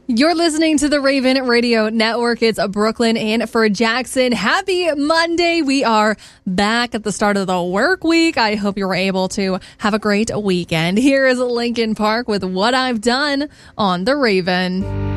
You're listening to the Raven Radio Network. It's Brooklyn and for Jackson. Happy Monday. We are back at the start of the work week. I hope you were able to have a great weekend. Here is Linkin Park with What I've Done on the Raven.